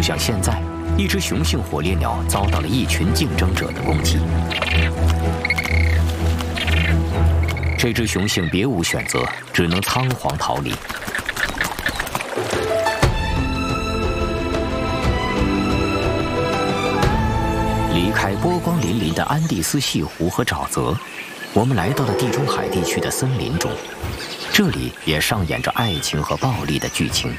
就像现在，一只雄性火烈鸟遭到了一群竞争者的攻击。这只雄性别无选择，只能仓皇逃离。离开波光粼粼的安第斯泻湖和沼泽，我们来到了地中海地区的森林中，这里也上演着爱情和暴力的剧情。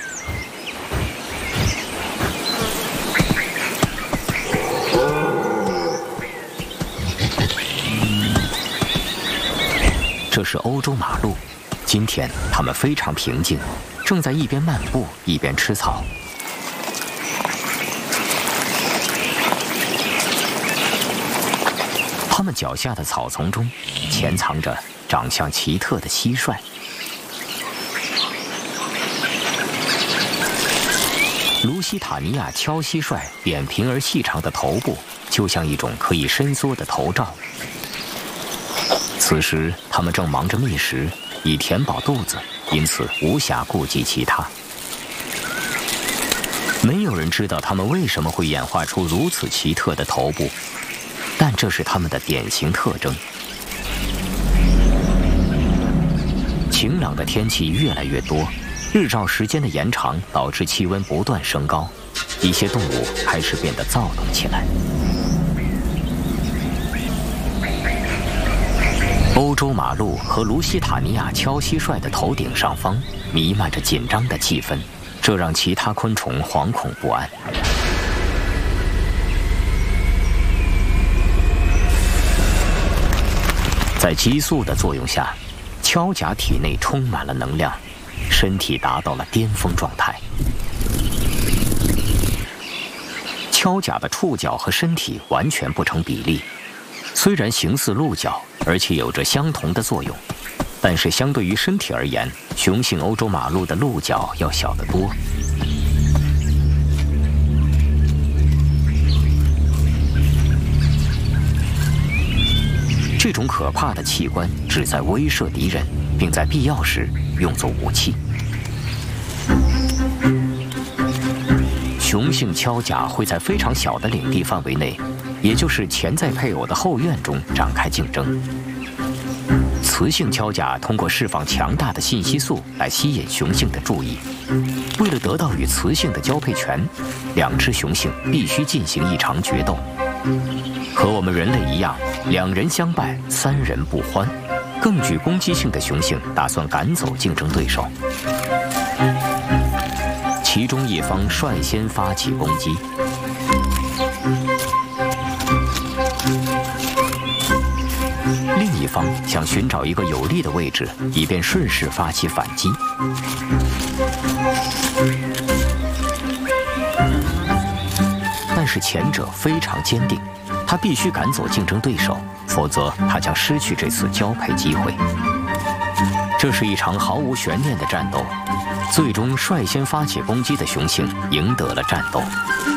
这是欧洲马鹿，今天它们非常平静，正在一边漫步一边吃草。它们脚下的草丛中潜藏着长相奇特的蟋蟀。卢西塔尼亚锹蟋蟀扁平而细长的头部，就像一种可以伸缩的头罩。此时，它们正忙着觅食，以填饱肚子，因此无暇顾及其他。没有人知道它们为什么会演化出如此奇特的头部，但这是它们的典型特征。晴朗的天气越来越多，日照时间的延长导致气温不断升高，一些动物开始变得躁动起来。欧洲马鹿和卢西塔尼亚锹蟋蟀的头顶上方弥漫着紧张的气氛，这让其他昆虫惶恐不安。在激素的作用下，锹甲体内充满了能量，身体达到了巅峰状态。锹甲的触角和身体完全不成比例，虽然形似鹿角，而且有着相同的作用，但是相对于身体而言，雄性欧洲马鹿的鹿角要小得多。这种可怕的器官旨在威慑敌人，并在必要时用作武器。雄性锹甲会在非常小的领地范围内，也就是潜在配偶的后院中展开竞争。雌性锹甲通过释放强大的信息素来吸引雄性的注意。为了得到与雌性的交配权，两只雄性必须进行一场决斗。和我们人类一样，2人相败，3人不欢。更具攻击性的雄性打算赶走竞争对手，其中一方率先发起攻击。另一方想寻找一个有利的位置，以便顺势发起反击。但是前者非常坚定，他必须赶走竞争对手，否则他将失去这次交配机会。这是一场毫无悬念的战斗，最终率先发起攻击的雄性赢得了战斗。